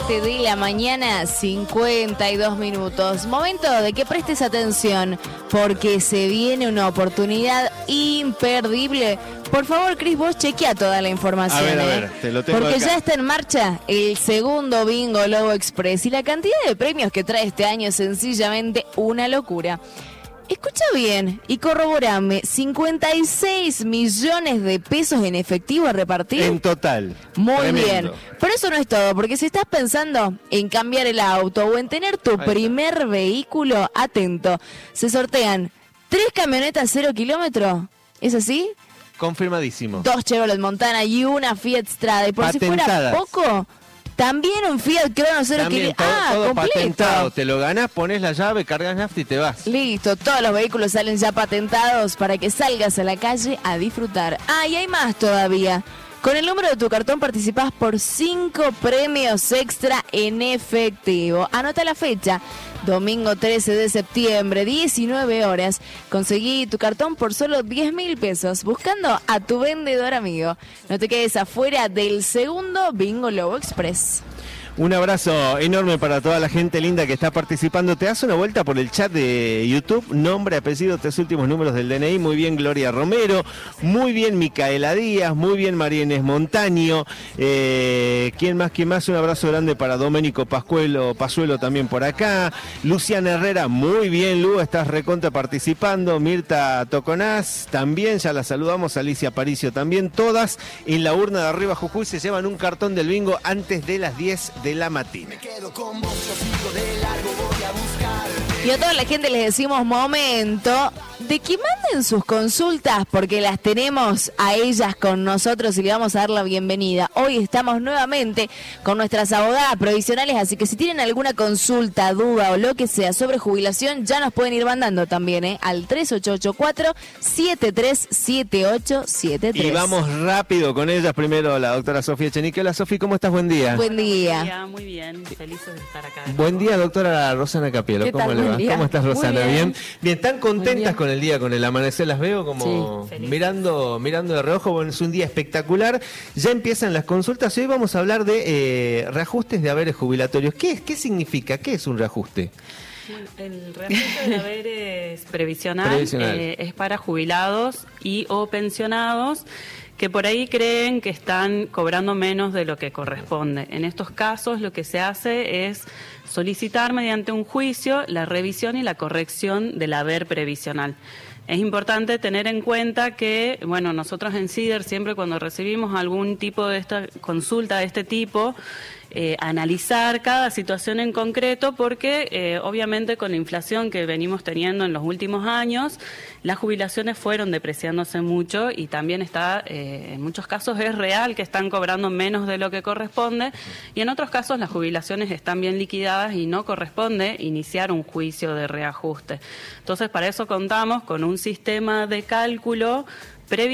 7 de la mañana, 52 minutos. Momento de que prestes atención, porque se viene una oportunidad imperdible. Por favor, Cris, vos chequea toda la información. A ver, te lo tengo porque acá. ya está en marcha el segundo Bingo Lobo Express y la cantidad de premios que trae este año es sencillamente una locura. Escucha bien y corroborame, 56 millones de pesos en efectivo a repartir. En total. Muy Tremendo. bien, pero eso no es todo, porque si estás pensando en cambiar el auto o en tener tu primer vehículo, atento, se sortean 3 camionetas 0 kilómetros, ¿es así? Confirmadísimo. 2 Chevrolet Montana y una Fiat Strada, y por Patentadas. si fuera poco, también un Fiat Crono 0 También kilómetros. todo Completo. patentado. Te lo ganás, pones la llave, cargas nafta y te vas. Listo, todos los vehículos salen ya patentados para que salgas a la calle a disfrutar. Ah, y hay más todavía. Con el número de tu cartón participás por 5 premios extra en efectivo. Anota la fecha, domingo 13 de septiembre, 19 horas. Conseguí tu cartón por solo 10.000 pesos, buscando a tu vendedor amigo. No te quedes afuera del segundo Bingo Lobo Express. Un abrazo enorme para toda la gente linda que está participando. Te das una vuelta por el chat de YouTube. Nombre, apellido, 3 últimos números del DNI. Muy bien, Gloria Romero. Muy bien, Micaela Díaz. Muy bien, María Inés Montaño. ¿Quién más? Un abrazo grande para Doménico Pazuelo también por acá. Luciana Herrera. Muy bien, Lu. Estás recontra participando. Mirta Toconás. También, ya la saludamos. Alicia Paricio también. Todas en la urna de arriba Jujuy se llevan un cartón del bingo antes de las 10 de la matina. Y a toda la gente les decimos momento de que manden sus consultas porque las tenemos a ellas con nosotros y le vamos a dar la bienvenida. Hoy estamos nuevamente con nuestras abogadas provisionales, así que si tienen alguna consulta, duda o lo que sea sobre jubilación, ya nos pueden ir mandando también, al 3884-737873. Y vamos rápido con ellas. Primero la doctora Sofía Echenique. Hola, Sofi, ¿cómo estás? Buen día. Buen día. Buen día, muy bien, felices de estar acá. Buen día, doctora Rosana Capielo. ¿Qué ¿Cómo tal? le va? Buen día. ¿Cómo estás, Rosana? Muy bien. Bien, tan contentas Muy bien. con el día, con el amanecer. Las veo como Sí. mirando de reojo. Bueno, es un día espectacular. Ya empiezan las consultas y hoy vamos a hablar de reajustes de haberes jubilatorios. ¿Qué significa? ¿Qué es un reajuste? El reajuste de haberes previsional, Previsional. Es para jubilados y o pensionados que por ahí creen que están cobrando menos de lo que corresponde. En estos casos lo que se hace es solicitar mediante un juicio la revisión y la corrección del haber previsional. Es importante tener en cuenta que, bueno, nosotros en CIDER siempre cuando recibimos algún tipo de esta consulta de este tipo, analizar cada situación en concreto porque obviamente con la inflación que venimos teniendo en los últimos años, las jubilaciones fueron depreciándose mucho y también está, en muchos casos es real que están cobrando menos de lo que corresponde y en otros casos las jubilaciones están bien liquidadas y no corresponde iniciar un juicio de reajuste. Entonces para eso contamos con un sistema de cálculo